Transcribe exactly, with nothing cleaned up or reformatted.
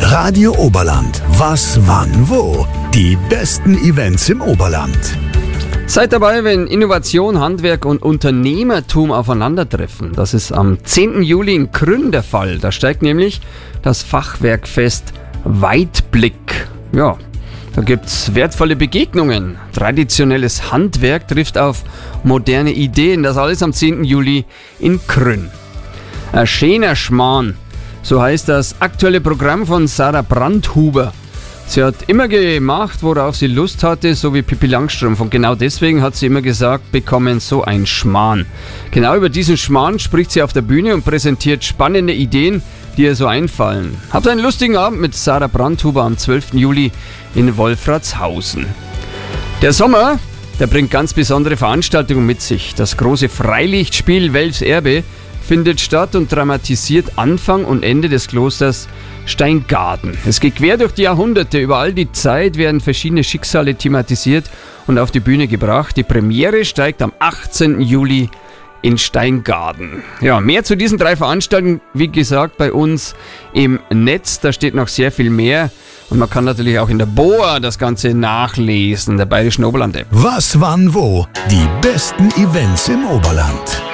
Radio Oberland. Was, wann, wo? Die besten Events im Oberland. Seid dabei, wenn Innovation, Handwerk und Unternehmertum aufeinandertreffen. Das ist am zehnten Juli in Krünn der Fall. Da steigt nämlich das Fachwerkfest Weitblick. Ja, da gibt's wertvolle Begegnungen. Traditionelles Handwerk trifft auf moderne Ideen. Das alles am zehnten Juli in Krünn. Ein schöner Schmarrn, so heißt das aktuelle Programm von Sarah Brandhuber. Sie hat immer gemacht, worauf sie Lust hatte, so wie Pippi Langstrumpf. Und genau deswegen hat sie immer gesagt, bekommen so ein Schmarrn. Genau über diesen Schmarrn spricht sie auf der Bühne und präsentiert spannende Ideen, die ihr so einfallen. Habt einen lustigen Abend mit Sarah Brandhuber am zwölften Juli in Wolfratshausen. Der Sommer, der bringt ganz besondere Veranstaltungen mit sich. Das große Freilichtspiel Welfs Erbe findet statt und dramatisiert Anfang und Ende des Klosters Steingaden. Es geht quer durch die Jahrhunderte. Über all die Zeit werden verschiedene Schicksale thematisiert und auf die Bühne gebracht. Die Premiere steigt am achtzehnten Juli in Steingaden. Ja, mehr zu diesen drei Veranstaltungen, wie gesagt, bei uns im Netz. Da steht noch sehr viel mehr. Und man kann natürlich auch in der B O A das Ganze nachlesen, der Bayerischen Oberland-App. Was, wann, wo? Die besten Events im Oberland.